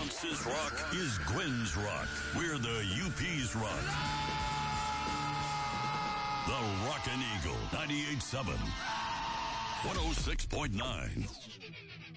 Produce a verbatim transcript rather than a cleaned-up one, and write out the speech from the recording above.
Bounces Rock is Gwen's Rock. We're the U P's Rock. The Rockin' Eagle, ninety-eight point seven, one oh six point nine.